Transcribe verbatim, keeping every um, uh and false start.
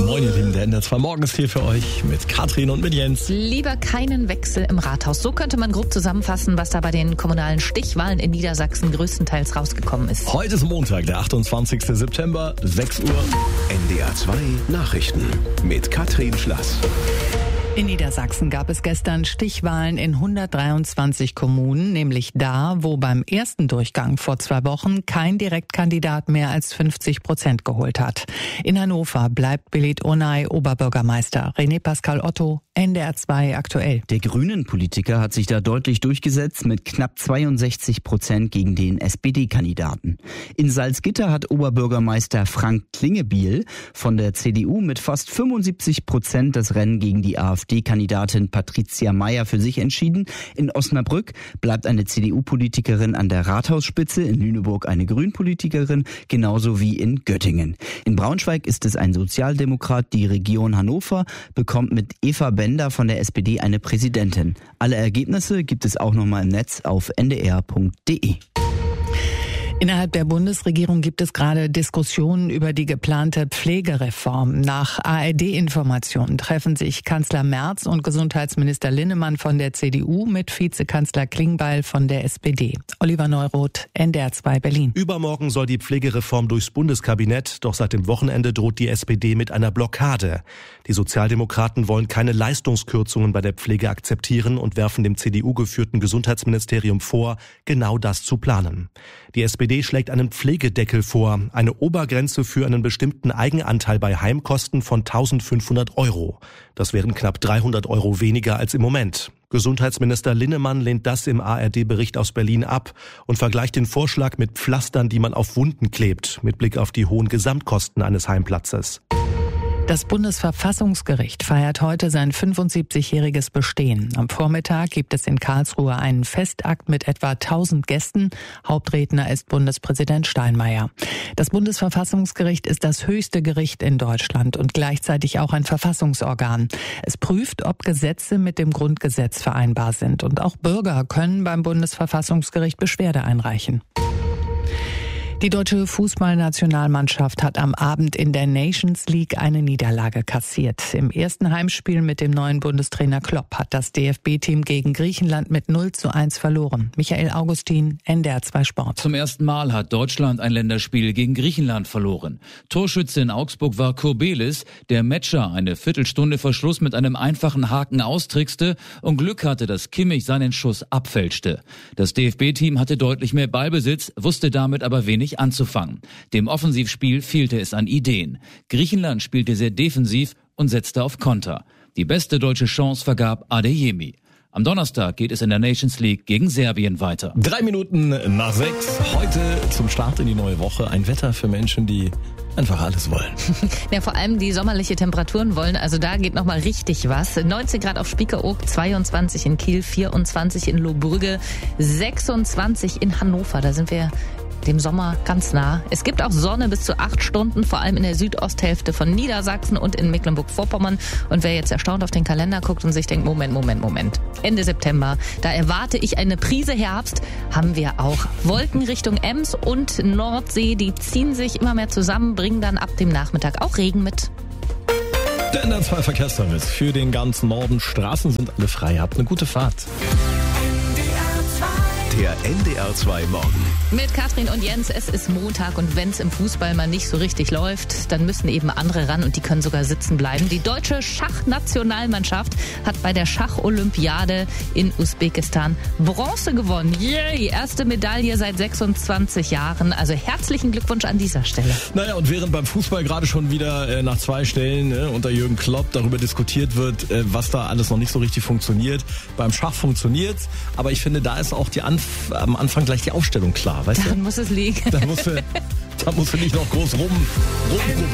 Moin ihr Lieben, der N D R zwei Morgen ist hier für euch mit Katrin und mit Jens. Lieber keinen Wechsel im Rathaus. So könnte man grob zusammenfassen, was da bei den kommunalen Stichwahlen in Niedersachsen größtenteils rausgekommen ist. Heute ist Montag, der achtundzwanzigster September, sechs Uhr. N D R zwei Nachrichten mit Katrin Schlass. In Niedersachsen gab es gestern Stichwahlen in hundertdreiundzwanzig Kommunen, nämlich da, wo beim ersten Durchgang vor zwei Wochen kein Direktkandidat mehr als fünfzig Prozent geholt hat. In Hannover bleibt Belit Onay Oberbürgermeister. René Pascal Otto, N D R zwei aktuell. Der Grünen-Politiker hat sich da deutlich durchgesetzt mit knapp zweiundsechzig Prozent gegen den S P D-Kandidaten. In Salzgitter hat Oberbürgermeister Frank Klingebiel von der C D U mit fast fünfundsiebzig Prozent das Rennen gegen die A f D-Kandidatin Patricia Mayr für sich entschieden. In Osnabrück bleibt eine C D U-Politikerin an der Rathausspitze, in Lüneburg eine Grünpolitikerin, genauso wie in Göttingen. In Braunschweig ist es ein Sozialdemokrat. Die Region Hannover bekommt mit Eva Bender von der S P D eine Präsidentin. Alle Ergebnisse gibt es auch nochmal im Netz auf n d r punkt d e. Innerhalb der Bundesregierung gibt es gerade Diskussionen über die geplante Pflegereform. Nach A R D-Informationen treffen sich Kanzler Merz und Gesundheitsminister Linnemann von der C D U mit Vizekanzler Klingbeil von der S P D. Oliver Neuroth, N D R zwei Berlin. Übermorgen soll die Pflegereform durchs Bundeskabinett, doch seit dem Wochenende droht die S P D mit einer Blockade. Die Sozialdemokraten wollen keine Leistungskürzungen bei der Pflege akzeptieren und werfen dem C D U-geführten Gesundheitsministerium vor, genau das zu planen. Die S P D schlägt einen Pflegedeckel vor, eine Obergrenze für einen bestimmten Eigenanteil bei Heimkosten von eintausendfünfhundert Euro. Das wären knapp dreihundert Euro weniger als im Moment. Gesundheitsminister Linnemann lehnt das im A R D-Bericht aus Berlin ab und vergleicht den Vorschlag mit Pflastern, die man auf Wunden klebt, mit Blick auf die hohen Gesamtkosten eines Heimplatzes. Das Bundesverfassungsgericht feiert heute sein fünfundsiebzigjähriges Bestehen. Am Vormittag gibt es in Karlsruhe einen Festakt mit etwa tausend Gästen. Hauptredner ist Bundespräsident Steinmeier. Das Bundesverfassungsgericht ist das höchste Gericht in Deutschland und gleichzeitig auch ein Verfassungsorgan. Es prüft, ob Gesetze mit dem Grundgesetz vereinbar sind. Und auch Bürger können beim Bundesverfassungsgericht Beschwerde einreichen. Die deutsche Fußballnationalmannschaft hat am Abend in der Nations League eine Niederlage kassiert. Im ersten Heimspiel mit dem neuen Bundestrainer Klopp hat das D F B-Team gegen Griechenland mit null zu eins verloren. Michael Augustin, N D R zwei Sport. Zum ersten Mal hat Deutschland ein Länderspiel gegen Griechenland verloren. Torschütze in Augsburg war Kurbelis, der Matcher eine Viertelstunde vor Schluss mit einem einfachen Haken austrickste und Glück hatte, dass Kimmich seinen Schuss abfälschte. Das D F B-Team hatte deutlich mehr Ballbesitz, wusste damit aber wenig anzufangen. Dem Offensivspiel fehlte es an Ideen. Griechenland spielte sehr defensiv und setzte auf Konter. Die beste deutsche Chance vergab Adeyemi. Am Donnerstag geht es in der Nations League gegen Serbien weiter. Drei Minuten nach sechs. Heute zum Start in die neue Woche. Ein Wetter für Menschen, die einfach alles wollen. Ja, vor allem die sommerliche Temperaturen wollen. Also da geht nochmal richtig was. neunzehn Grad auf Spiekeroog, zweiundzwanzig in Kiel, vierundzwanzig in Lohbrügge, sechsundzwanzig in Hannover. Da sind wir dem Sommer ganz nah. Es gibt auch Sonne bis zu acht Stunden, vor allem in der Südosthälfte von Niedersachsen und in Mecklenburg-Vorpommern. Und wer jetzt erstaunt auf den Kalender guckt und sich denkt, Moment, Moment, Moment. Ende September, da erwarte ich eine Prise Herbst, haben wir auch. Wolken Richtung Ems und Nordsee, die ziehen sich immer mehr zusammen, bringen dann ab dem Nachmittag auch Regen mit. Der N D R zwei Verkehrsservice für den ganzen Norden. Straßen sind alle frei. Habt eine gute Fahrt. Der N D R zwei Morgen. Mit Katrin und Jens, es ist Montag und wenn es im Fußball mal nicht so richtig läuft, dann müssen eben andere ran und die können sogar sitzen bleiben. Die deutsche Schachnationalmannschaft hat bei der Schacholympiade in Usbekistan Bronze gewonnen. Yay, erste Medaille seit sechsundzwanzig Jahren. Also herzlichen Glückwunsch an dieser Stelle. Naja, und während beim Fußball gerade schon wieder äh, nach zwei Stellen äh, unter Jürgen Klopp darüber diskutiert wird, äh, was da alles noch nicht so richtig funktioniert, beim Schach funktioniert's. Aber ich finde, da ist auch die Anf- am Anfang gleich die Aufstellung klar. Weißt Dann du? muss es liegen. Da musst du, da musst du nicht noch groß rum, rum